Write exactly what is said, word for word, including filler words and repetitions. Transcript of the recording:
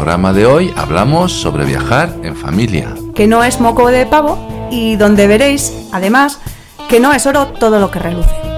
programa de hoy hablamos sobre viajar en familia. Que no es moco de pavo y donde veréis, además, que no es oro todo lo que reluce.